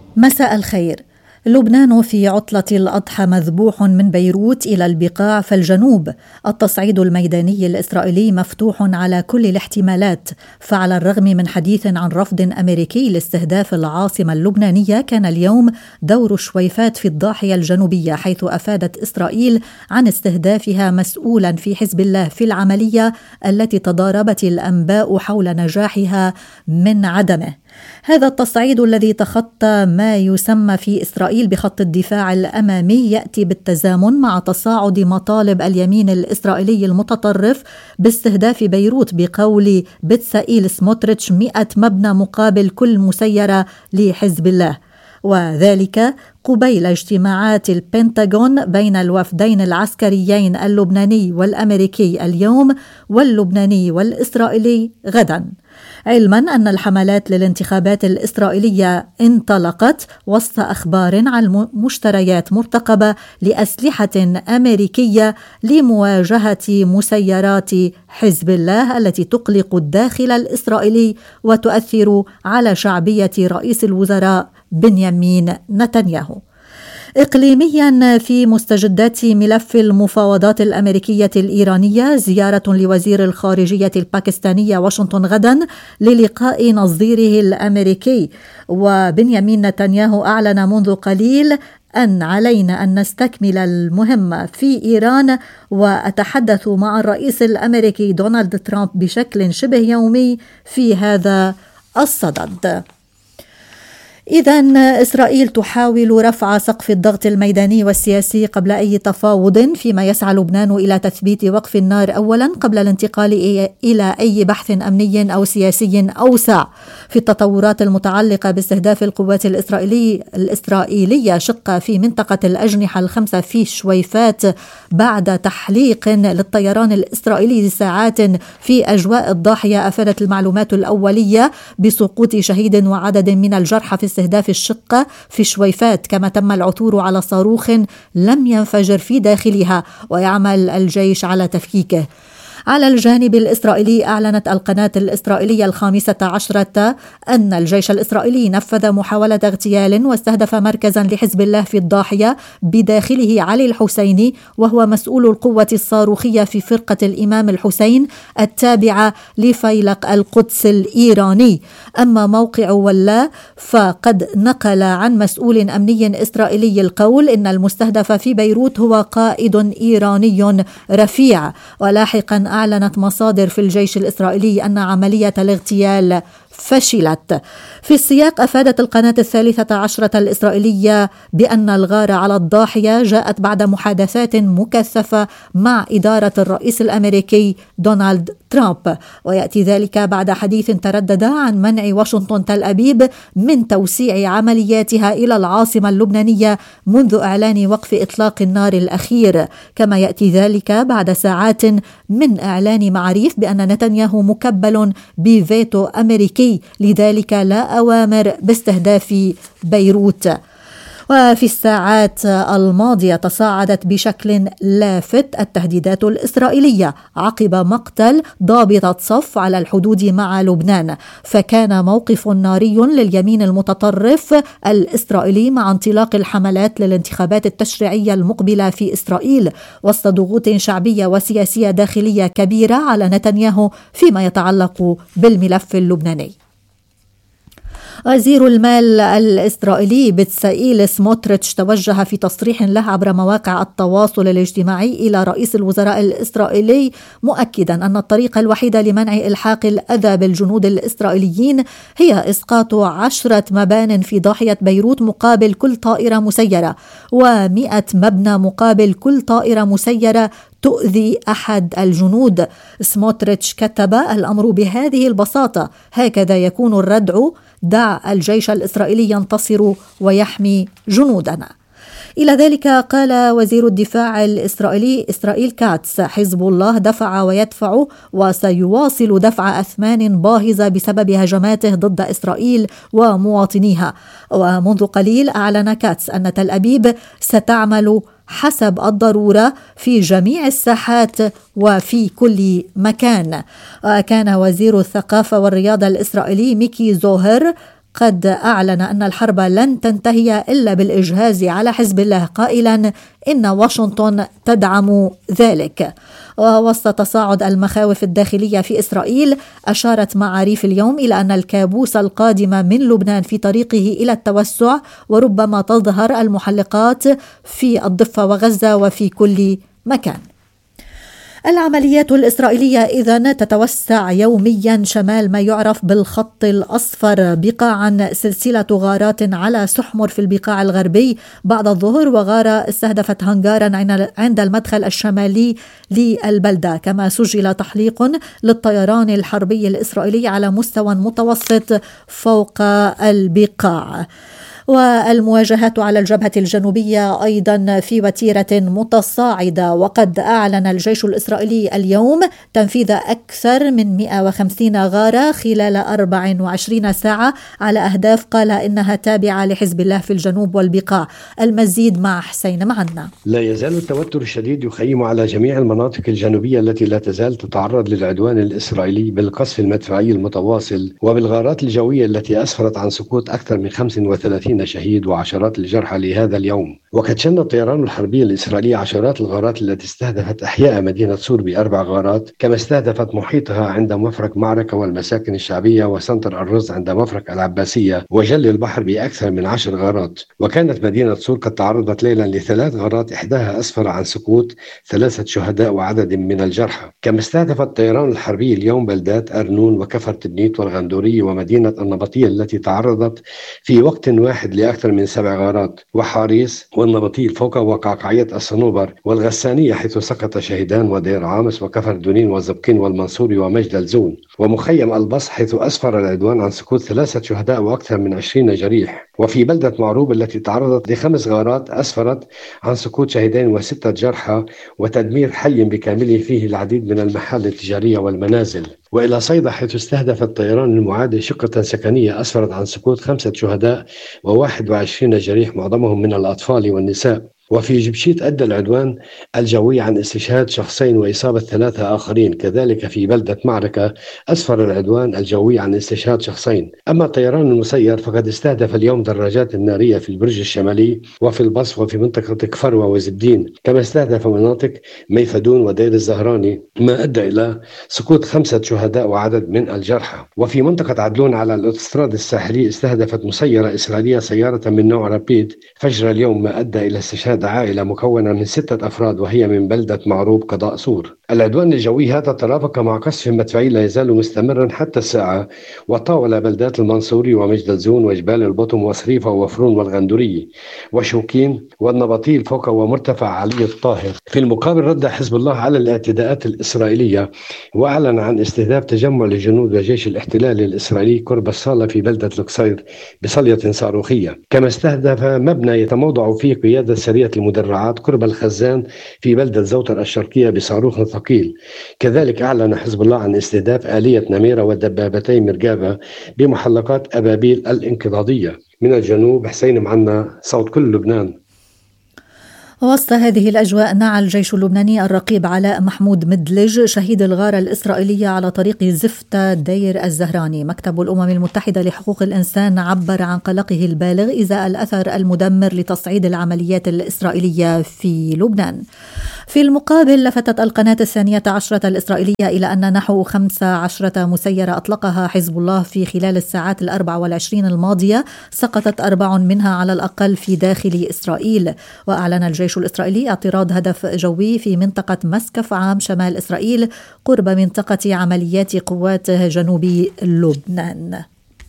مساء الخير. لبنان في عطلة الأضحى مذبوح من بيروت إلى البقاع في الجنوب. التصعيد الميداني الإسرائيلي مفتوح على كل الاحتمالات، فعلى الرغم من حديث عن رفض أمريكي لاستهداف العاصمة اللبنانية، كان اليوم دور شويفات في الضاحية الجنوبية، حيث أفادت إسرائيل عن استهدافها مسؤولا في حزب الله في العملية التي تضاربت الأنباء حول نجاحها من عدمه. هذا التصعيد الذي تخطى ما يسمى في إسرائيل بخط الدفاع الأمامي يأتي بالتزامن مع تصاعد مطالب اليمين الإسرائيلي المتطرف باستهداف بيروت، بقول بتسائيل سموتريتش 100 مبنى مقابل كل مسيرة لحزب الله، وذلك قبيل اجتماعات البنتاغون بين الوفدين العسكريين اللبناني والأمريكي اليوم واللبناني والإسرائيلي غدا، علما أن الحملات للانتخابات الإسرائيلية انطلقت وسط أخبار عن مشتريات مرتقبة لأسلحة أمريكية لمواجهة مسيرات حزب الله التي تقلق الداخل الإسرائيلي وتؤثر على شعبية رئيس الوزراء بنيامين نتنياهو. إقليميا، في مستجدات ملف المفاوضات الأمريكية الإيرانية، زيارة لوزير الخارجية الباكستانية واشنطن غدا للقاء نظيره الأمريكي، وبنيامين نتنياهو أعلن منذ قليل أن علينا أن نستكمل المهمة في إيران، وأتحدث مع الرئيس الأمريكي دونالد ترامب بشكل شبه يومي في هذا الصدد. إذن إسرائيل تحاول رفع سقف الضغط الميداني والسياسي قبل أي تفاوض، فيما يسعى لبنان إلى تثبيت وقف النار أولا قبل الانتقال إلى أي بحث أمني أو سياسي أوسع في التطورات المتعلقة باستهداف القوات الإسرائيلية شقة في منطقة الأجنحة الخمسة في شويفات بعد تحليق للطيران الإسرائيلي لساعات في أجواء الضاحية. أفادت المعلومات الأولية بسقوط شهيد وعدد من الجرحى في استهداف الشقة في شويفات، كما تم العثور على صاروخ لم ينفجر في داخلها ويعمل الجيش على تفكيكه. على الجانب الإسرائيلي، أعلنت القناة الإسرائيلية 15 أن الجيش الإسرائيلي نفذ محاولة اغتيال واستهدف مركزا لحزب الله في الضاحية بداخله علي الحسيني، وهو مسؤول القوة الصاروخية في فرقة الإمام الحسين التابعة لفيلق القدس الإيراني. أما موقع ولا فقد نقل عن مسؤول أمني إسرائيلي القول إن المستهدف في بيروت هو قائد إيراني رفيع. ولاحقا أعلنت مصادر في الجيش الإسرائيلي أن عملية الاغتيال فشلت. في السياق، أفادت القناة 13 الإسرائيلية بأن الغارة على الضاحية جاءت بعد محادثات مكثفة مع إدارة الرئيس الأمريكي دونالد ترامب، ويأتي ذلك بعد حديث تردد عن منع واشنطن تل أبيب من توسيع عملياتها إلى العاصمة اللبنانية منذ إعلان وقف إطلاق النار الأخير. كما يأتي ذلك بعد ساعات من إعلان معاريف بأن نتنياهو مكبل بفيتو أمريكي، لذلك لا أوامر باستهداف بيروت. وفي الساعات الماضية تصاعدت بشكل لافت التهديدات الإسرائيلية عقب مقتل ضابطة صف على الحدود مع لبنان، فكان موقف ناري لليمين المتطرف الإسرائيلي مع انطلاق الحملات للانتخابات التشريعية المقبلة في إسرائيل وسط ضغوط شعبية وسياسية داخلية كبيرة على نتنياهو فيما يتعلق بالملف اللبناني. وزير المال الإسرائيلي بتسائيل سموتريتش توجه في تصريح له عبر مواقع التواصل الاجتماعي إلى رئيس الوزراء الإسرائيلي، مؤكدا أن الطريقة الوحيدة لمنع إلحاق الأذى بالجنود الإسرائيليين هي إسقاط 10 مبان في ضاحية بيروت مقابل كل طائرة مسيرة، و100 مبنى مقابل كل طائرة مسيرة تؤذي أحد الجنود. سموتريتش كتب: الأمر بهذه البساطة، هكذا يكون الردع، دع الجيش الإسرائيلي ينتصر ويحمي جنودنا. إلى ذلك قال وزير الدفاع الإسرائيلي إسرائيل كاتس: حزب الله دفع ويدفع وسيواصل دفع أثمان باهظة بسبب هجماته ضد إسرائيل ومواطنيها. ومنذ قليل أعلن كاتس أن تل أبيب ستعمل حسب الضرورة في جميع الساحات وفي كل مكان. كان وزير الثقافة والرياضة الإسرائيلي ميكي زوهر قد أعلن أن الحرب لن تنتهي إلا بالإجهاز على حزب الله، قائلا إن واشنطن تدعم ذلك. ووسط تصاعد المخاوف الداخلية في إسرائيل، أشارت معاريف اليوم إلى أن الكابوس القادم من لبنان في طريقه إلى التوسع، وربما تظهر المحلقات في الضفة وغزة وفي كل مكان. العمليات الإسرائيلية إذن تتوسع يوميا شمال ما يعرف بالخط الأصفر، بقاعا سلسلة غارات على سحمر في البقاع الغربي بعد الظهر، وغارة استهدفت هنغارا عند المدخل الشمالي للبلدة. كما سجل تحليق للطيران الحربي الإسرائيلي على مستوى متوسط فوق البقاع. والمواجهات على الجبهة الجنوبية أيضا في وتيرة متصاعدة، وقد أعلن الجيش الإسرائيلي اليوم تنفيذ أكثر من 150 غارة خلال 24 ساعة على أهداف قال إنها تابعة لحزب الله في الجنوب والبقاع. المزيد مع حسين معنا. لا يزال التوتر الشديد يخيم على جميع المناطق الجنوبية التي لا تزال تتعرض للعدوان الإسرائيلي بالقصف المدفعي المتواصل وبالغارات الجوية التي أسفرت عن سقوط أكثر من 35 شهيد وعشرات الجرحى لهذا اليوم. وقد شن الطيران الحربي الإسرائيلي عشرات الغارات التي استهدفت أحياء مدينة صور ب4 غارات، كما استهدفت محيطها عند مفرق معركة والمساكن الشعبية وسنتر الرز عند مفرق العباسية وجل البحر بأكثر من 10 غارات. وكانت مدينة صور قد تعرضت ليلا ل3 غارات، إحداها أسفر عن سقوط 3 شهداء وعدد من الجرحى. كما استهدف الطيران الحربي اليوم بلدات أرنون وكفر تبنيت والغندوري ومدينة النبطية التي تعرضت في وقت واحد لأكثر من 7 غارات، وحاريس والنبطي الفوق وقعقعية الصنوبر والغسانية حيث سقط شهيدان، ودير عامس وكفر دونين وزبقين والمنصوري ومجد الزون، ومخيم البص حيث أسفر العدوان عن سقوط 3 شهداء وأكثر من 20 جريح. وفي بلدة معروب التي تعرضت ل5 غارات أسفرت عن سقوط شهيدين و6 جرحى وتدمير حي بكامله فيه العديد من المحال التجارية والمنازل. وإلى صيدا حيث استهدف الطيران المعادي شقة سكنية أسفرت عن سقوط 5 شهداء و21 جريح معظمهم من الأطفال والنساء. وفي جبشيت أدى العدوان الجوي عن استشهاد شخصين وإصابة 3 آخرين. كذلك في بلدة معركة أسفر العدوان الجوي عن استشهاد شخصين. أما الطيران المسير فقد استهدف اليوم دراجات النارية في البرج الشمالي وفي البص وفي منطقة كفروة وزبدين، كما استهدف مناطق ميفدون ودير الزهراني، ما أدى إلى سقوط 5 شهداء وعدد من الجرحى. وفي منطقة عدلون على الأوتوستراد الساحلي استهدفت مسيرة إسرائيلية سيارة من نوع رابيد فجر اليوم، ما أدى إلى استشهاد عائلة مكونة من 6 أفراد وهي من بلدة معروب قضاء صور. العدوان الجوي هذا ترافق مع قصف مدفعي لا يزال مستمرا حتى الساعة، وطاول بلدات المنصوري ومجد الزون وجبال البطم وصريفة وفرون والغندوري وشوكين والنبطي الفوق ومرتفع علي الطاهر. في المقابل رد حزب الله على الاعتداءات الإسرائيلية وأعلن عن استهداف تجمع لجنود وجيش الاحتلال الإسرائيلي قرب الصالة في بلدة لوكسير بصلية صاروخية. كما استهدف مبنى يتموضع فيه قيادة سرية المدرعات قرب الخزان في بلدة زوتر الشرقية بصاروخ ثقيل. كذلك أعلن حزب الله عن استهداف آلية نميرة ودبابتي مرقابة بمحلقات أبابيل الانقضاضية. من الجنوب حسين معنا، صوت كل لبنان. وسط هذه الأجواء نعى الجيش اللبناني الرقيب علاء محمود مدلج شهيد الغارة الإسرائيلية على طريق زفتة دير الزهراني. مكتب الأمم المتحدة لحقوق الإنسان عبر عن قلقه البالغ إزاء الأثر المدمر لتصعيد العمليات الإسرائيلية في لبنان. في المقابل لفتت القناة 12 الإسرائيلية إلى أن نحو 15 مسيرة أطلقها حزب الله في خلال الساعات 24 الماضية سقطت 4 منها على الأقل في داخل إسرائيل. وأعلن الجيش الإسرائيلي اعتراض هدف جوي في منطقة مسكف عام شمال إسرائيل قرب منطقة عمليات قوات جنوب لبنان.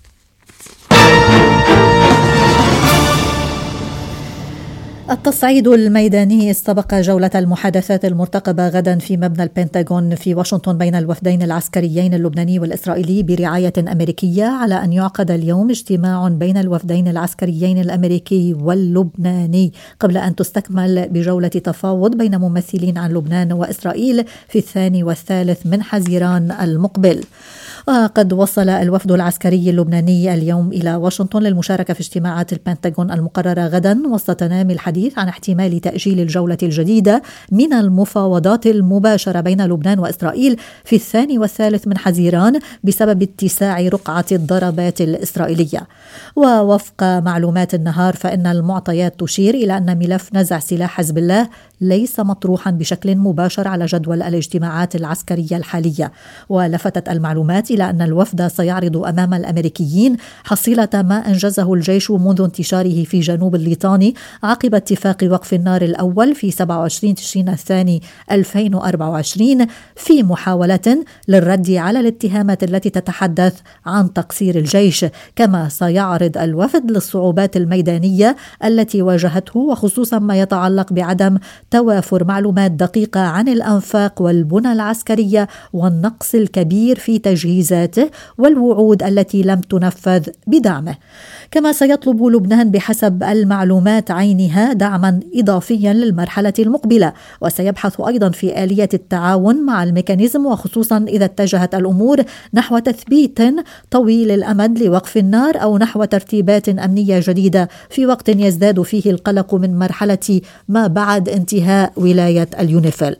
التصعيد الميداني استبق جولة المحادثات المرتقبة غدا في مبنى البنتاغون في واشنطن بين الوفدين العسكريين اللبناني والإسرائيلي برعاية أمريكية، على أن يعقد اليوم اجتماع بين الوفدين العسكريين الأمريكي واللبناني قبل أن تستكمل بجولة تفاوض بين ممثلين عن لبنان وإسرائيل في 2 و3 من حزيران المقبل. وقد وصل الوفد العسكري اللبناني اليوم إلى واشنطن للمشاركة في اجتماعات البنتاغون المقررة غدا، وسط تنامي الحديث عن احتمال تأجيل الجولة الجديدة من المفاوضات المباشرة بين لبنان وإسرائيل في 2 و3 من حزيران بسبب اتساع رقعة الضربات الإسرائيلية. ووفق معلومات النهار فإن المعطيات تشير إلى أن ملف نزع سلاح حزب الله ليس مطروحا بشكل مباشر على جدول الاجتماعات العسكرية الحالية. ولفتت المعلومات إلى أن الوفد سيعرض أمام الأمريكيين حصيلة ما أنجزه الجيش منذ انتشاره في جنوب الليطاني عقب اتفاق وقف النار الأول في 27 تشرين الثاني 2024 في محاولة للرد على الاتهامات التي تتحدث عن تقصير الجيش. كما سيعرض الوفد للصعوبات الميدانية التي واجهته، وخصوصا ما يتعلق بعدم توافر معلومات دقيقة عن الأنفاق والبنى العسكرية والنقص الكبير في تجهيزاته والوعود التي لم تنفذ بدعمه. كما سيطلب لبنان بحسب المعلومات عينها دعما إضافيا للمرحلة المقبلة، وسيبحث أيضا في آلية التعاون مع الميكانيزم، وخصوصا إذا اتجهت الأمور نحو تثبيت طويل الأمد لوقف النار أو نحو ترتيبات أمنية جديدة في وقت يزداد فيه القلق من مرحلة ما بعد انتهاء ولاية اليونيفيل.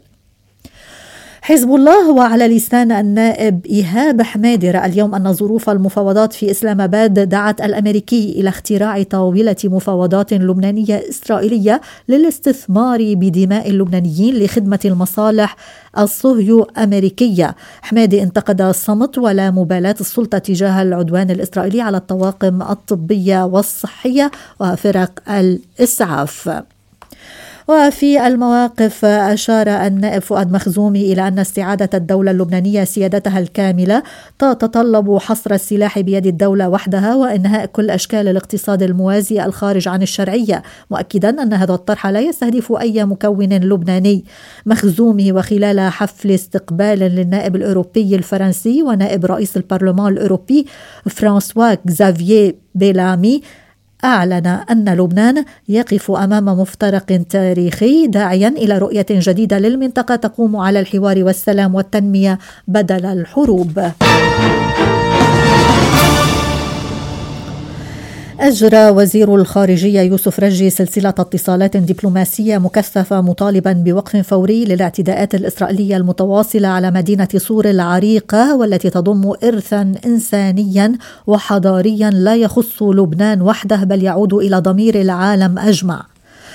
حزب الله وعلى لسان النائب إيهاب حمادي رأى اليوم أن ظروف المفاوضات في إسلام آباد دعت الأمريكي إلى اختراع طاولة مفاوضات لبنانية إسرائيلية للاستثمار بدماء اللبنانيين لخدمة المصالح الصهيو أمريكية. حمادي انتقد الصمت ولا مبالاة السلطة تجاه العدوان الإسرائيلي على الطواقم الطبية والصحية وفرق الإسعاف. وفي المواقف أشار النائب فؤاد مخزومي إلى أن استعادة الدولة اللبنانية سيادتها الكاملة تتطلب حصر السلاح بيد الدولة وحدها وإنهاء كل أشكال الاقتصاد الموازي الخارج عن الشرعية، مؤكدا أن هذا الطرح لا يستهدف أي مكون لبناني. مخزومي وخلال حفل استقبال للنائب الأوروبي الفرنسي ونائب رئيس البرلمان الأوروبي فرانسوا كزافييه بيلامي أعلن أن لبنان يقف أمام مفترق تاريخي، داعيا إلى رؤية جديدة للمنطقة تقوم على الحوار والسلام والتنمية بدل الحروب. أجرى وزير الخارجية يوسف رجي سلسلة اتصالات دبلوماسية مكثفة مطالبا بوقف فوري للاعتداءات الإسرائيلية المتواصلة على مدينة صور العريقة، والتي تضم إرثا إنسانيا وحضاريا لا يخص لبنان وحده بل يعود إلى ضمير العالم أجمع.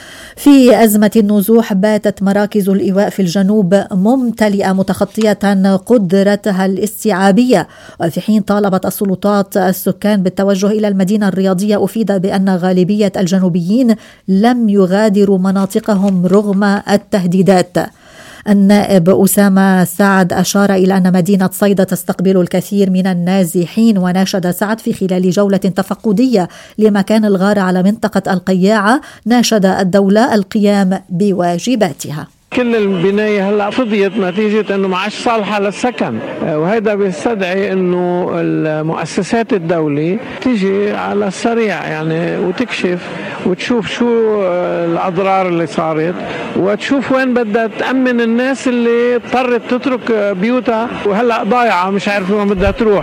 في أزمة النزوح باتت مراكز الإيواء في الجنوب ممتلئة متخطية قدرتها الاستيعابية، وفي حين طالبت السلطات السكان بالتوجه إلى المدينة الرياضية، أفيد بأن غالبية الجنوبيين لم يغادروا مناطقهم رغم التهديدات. النائب أسامة سعد أشار إلى أن مدينة صيدا تستقبل الكثير من النازحين، وناشد سعد في خلال جولة تفقدية لمكان الغارة على منطقة القياعة ناشد الدولة القيام بواجباتها. كل البناية هلأ فضيت نتيجة أنه ما عادش صالحة للسكن، وهذا بيستدعي أنه المؤسسات الدولة تيجي على السريع يعني وتكشف وتشوف شو الأضرار اللي صارت، وتشوف وين بدها تأمن الناس اللي اضطرت تترك بيوتها وهلأ ضايعة مش عارفة وين بدها تروح.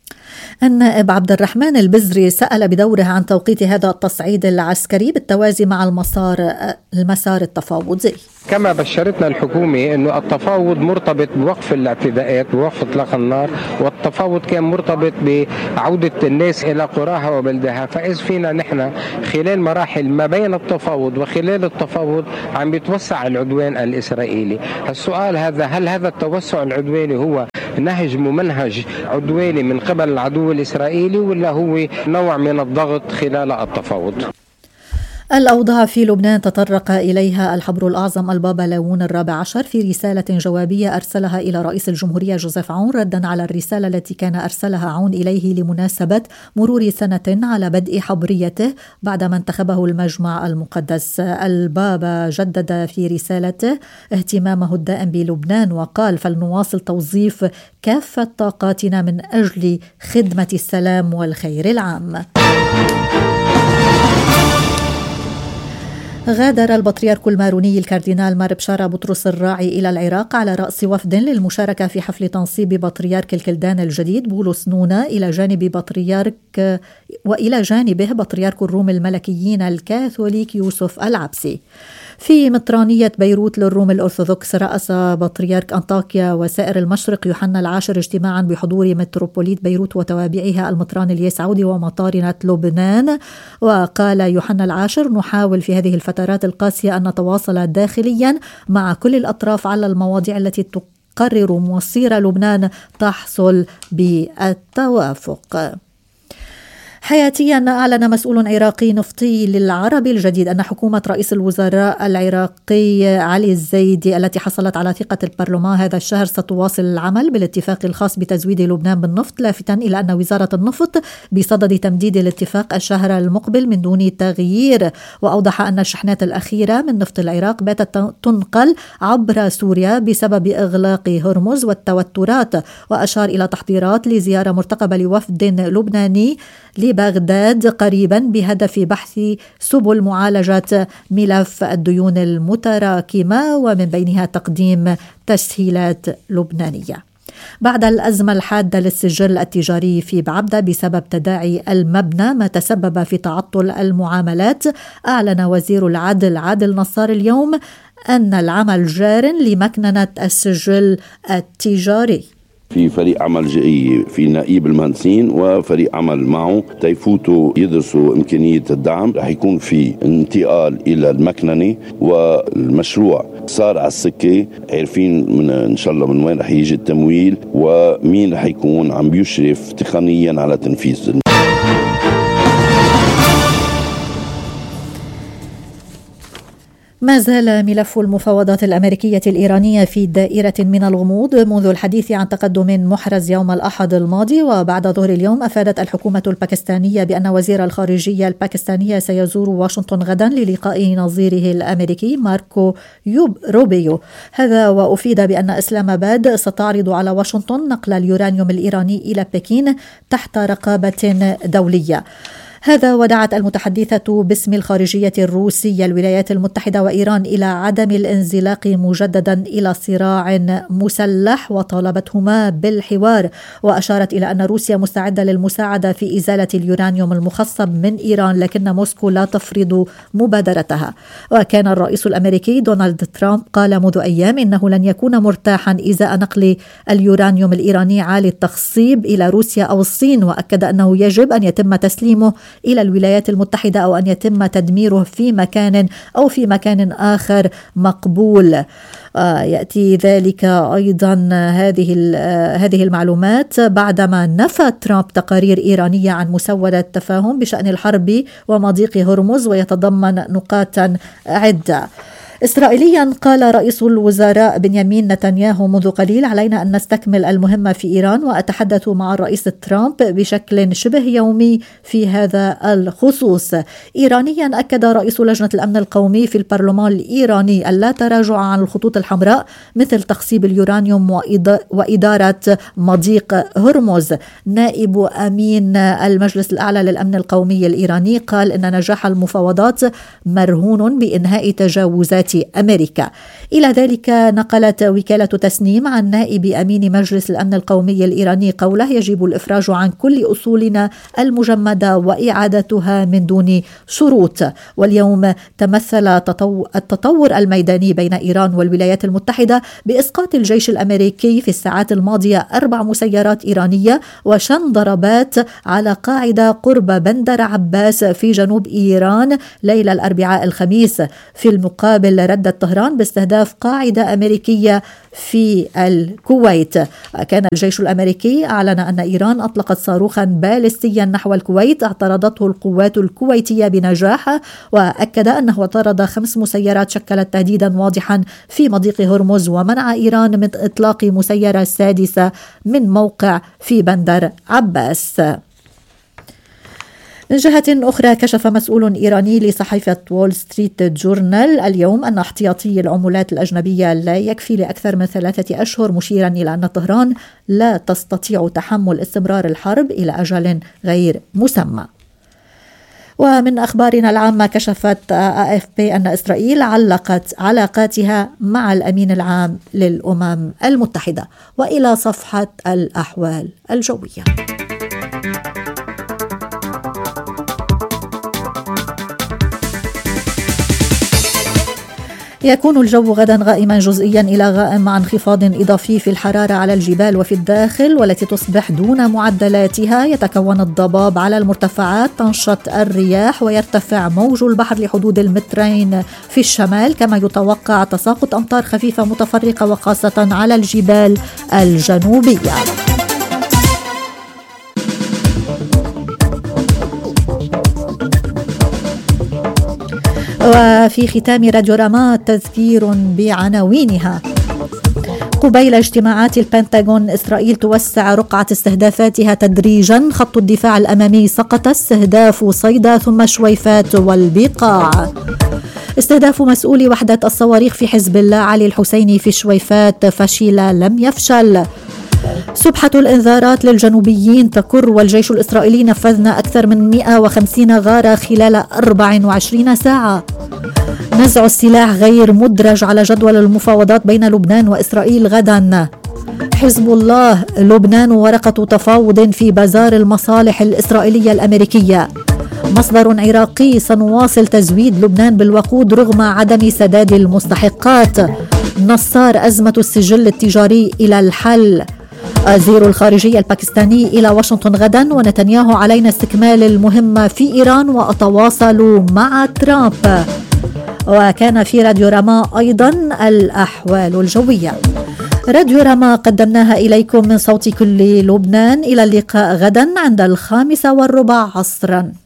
النائب عبد الرحمن البزري سأل بدوره عن توقيت هذا التصعيد العسكري بالتوازي مع المسار التفاوضي. كما بشرتنا الحكومة أنه التفاوض مرتبط بوقف الاعتداءات ووقف إطلاق النار، والتفاوض كان مرتبط بعودة الناس إلى قراها وبلدها. فإذ فينا نحن خلال مراحل ما بين التفاوض وخلال التفاوض عم بيتوسع العدوان الإسرائيلي. السؤال هذا، هل هذا التوسع العدواني هو نهج ممنهج عدواني من قبل العدو الإسرائيلي، ولا هو نوع من الضغط خلال التفاوض؟ الأوضاع في لبنان تطرق إليها الحبر الأعظم البابا لاون الرابع عشر في رسالة جوابية أرسلها إلى رئيس الجمهورية جوزيف عون، ردا على الرسالة التي كان أرسلها عون إليه لمناسبة مرور سنة على بدء حبريته بعدما انتخبه المجمع المقدس. البابا جدد في رسالته اهتمامه الدائم بلبنان وقال: فلنواصل توظيف كافة طاقاتنا من أجل خدمة السلام والخير العام. غادر البطريرك الماروني الكاردينال مار بشارة بطرس الراعي إلى العراق على رأس وفد للمشاركة في حفل تنصيب بطريرك الكلدان الجديد بولس نونا إلى جانبه بطريرك الروم الملكيين الكاثوليك يوسف العبسي. في مطرانية بيروت للروم الأرثوذكس رأس بطريرك أنطاكيا وسائر المشرق يوحنا العاشر اجتماعا بحضور متروبوليت بيروت وتوابعها المطران الياس عودي ومطارنة لبنان. وقال يوحنا العاشر: نحاول في هذه الفترات القاسية أن نتواصل داخليا مع كل الأطراف على المواضيع التي تقرر مصير لبنان تحصل بالتوافق. حياتيا أعلن مسؤول عراقي نفطي للعرب الجديد أن حكومة رئيس الوزراء العراقي علي الزيدي التي حصلت على ثقة البرلمان هذا الشهر ستواصل العمل بالاتفاق الخاص بتزويد لبنان بالنفط، لافتا إلى أن وزارة النفط بصدد تمديد الاتفاق الشهر المقبل من دون تغيير. وأوضح أن الشحنات الأخيرة من نفط العراق باتت تنقل عبر سوريا بسبب إغلاق هرمز والتوترات. وأشار إلى تحضيرات لزيارة مرتقبة لوفد لبناني لبغداد قريبا بهدف بحث سبل معالجة ملف الديون المتراكمة ومن بينها تقديم تسهيلات لبنانية. بعد الأزمة الحادة للسجل التجاري في بعبدة بسبب تداعي المبنى ما تسبب في تعطل المعاملات، أعلن وزير العدل عادل نصار اليوم أن العمل جار لمكننة السجل التجاري. في فريق عمل جاي في نائب المهندسين وفريق عمل معه تيفوتوا يدرسوا إمكانية الدعم. رح يكون في انتقال إلى المكننة والمشروع صار على السكة، عارفين من إن شاء الله من وين رح يجي التمويل ومين رح يكون عم بيشرف تقنيا على تنفيذ. ما زال ملف المفاوضات الأمريكية الإيرانية في دائرة من الغموض منذ الحديث عن تقدم محرز يوم الأحد الماضي. وبعد ظهر اليوم أفادت الحكومة الباكستانية بأن وزير الخارجية الباكستانية سيزور واشنطن غدا للقاء نظيره الأمريكي ماركو روبيو. هذا وأفيد بأن إسلام آباد ستعرض على واشنطن نقل اليورانيوم الإيراني إلى بكين تحت رقابة دولية. هذا ودعت المتحدثة باسم الخارجية الروسية الولايات المتحدة وإيران إلى عدم الانزلاق مجددا إلى صراع مسلح وطالبتهما بالحوار. وأشارت إلى أن روسيا مستعدة للمساعدة في إزالة اليورانيوم المخصب من إيران، لكن موسكو لا تفرض مبادرتها. وكان الرئيس الأمريكي دونالد ترامب قال منذ أيام إنه لن يكون مرتاحا إزاء نقل اليورانيوم الإيراني عالي التخصيب إلى روسيا أو الصين، وأكد أنه يجب أن يتم تسليمه إلى الولايات المتحدة أو أن يتم تدميره في مكان أو في مكان آخر مقبول. يأتي ذلك أيضا هذه المعلومات بعدما نفى ترامب تقارير إيرانية عن مسودة تفاهم بشأن الحرب ومضيق هرمز ويتضمن نقاطا عدة. إسرائيليا قال رئيس الوزراء بنيامين نتنياهو منذ قليل: علينا أن نستكمل المهمة في إيران وأتحدث مع الرئيس ترامب بشكل شبه يومي في هذا الخصوص. إيرانيا أكد رئيس لجنة الأمن القومي في البرلمان الإيراني ألا تراجع عن الخطوط الحمراء مثل تخصيب اليورانيوم وإدارة مضيق هرمز. نائب أمين المجلس الأعلى للأمن القومي الإيراني قال إن نجاح المفاوضات مرهون بإنهاء تجاوزات أمريكا. إلى ذلك نقلت وكالة تسنيم عن نائب أمين مجلس الأمن القومي الإيراني قوله: يجب الإفراج عن كل أصولنا المجمدة وإعادتها من دون شروط. واليوم تمثل التطور الميداني بين إيران والولايات المتحدة بإسقاط الجيش الأمريكي في الساعات الماضية 4 مسيرات إيرانية وشن ضربات على قاعدة قرب بندر عباس في جنوب إيران ليلة الأربعاء الخميس. في المقابل ردت طهران باستهداف قاعدة أمريكية في الكويت. كان الجيش الأمريكي أعلن أن إيران أطلقت صاروخا باليستيا نحو الكويت اعترضته القوات الكويتية بنجاح، وأكد أنه اعترض 5 مسيرات شكلت تهديدا واضحا في مضيق هرمز، ومنع إيران من إطلاق مسيرة سادسة من موقع في بندر عباس. من جهة أخرى كشف مسؤول إيراني لصحيفة وول ستريت جورنال اليوم أن احتياطي العملات الأجنبية لا يكفي لأكثر من 3 أشهر، مشيرا إلى أن طهران لا تستطيع تحمل استمرار الحرب إلى أجل غير مسمى. ومن أخبارنا العامة، كشفت AFP أن إسرائيل علقت علاقاتها مع الأمين العام للأمم المتحدة. وإلى صفحة الأحوال الجوية. يكون الجو غدا غائما جزئيا إلى غائم مع انخفاض إضافي في الحرارة على الجبال وفي الداخل، والتي تصبح دون معدلاتها. يتكون الضباب على المرتفعات، تنشط الرياح، ويرتفع موج البحر لحدود 2 متر في الشمال. كما يتوقع تساقط أمطار خفيفة متفرقة وخاصة على الجبال الجنوبية. وفي ختام راديو رما تذكير بعناوينها. قبيل اجتماعات البنتاغون، إسرائيل توسع رقعة استهدافاتها تدريجا. خط الدفاع الأمامي سقط، استهداف صيدا ثم شويفات والبقاع. استهداف مسؤولي وحدة الصواريخ في حزب الله علي الحسيني في شويفات فشل لم يفشل. سبحة الإنذارات للجنوبيين تكر، والجيش الإسرائيلي نفذنا أكثر من 150 غارة خلال 24 ساعة. نزع السلاح غير مدرج على جدول المفاوضات بين لبنان وإسرائيل غدا. حزب الله لبنان ورقة تفاوض في بازار المصالح الإسرائيلية الأمريكية. مصدر عراقي: سنواصل تزويد لبنان بالوقود رغم عدم سداد المستحقات. نصار: أزمة السجل التجاري إلى الحل. وزير الخارجية الباكستاني إلى واشنطن غدا، ونتنياهو: علينا استكمال المهمة في إيران وأتواصل مع ترامب. وكان في راديو رما أيضا الأحوال الجوية. راديو رما قدمناها إليكم من صوت كل لبنان. إلى اللقاء غدا عند 5:15 عصرا.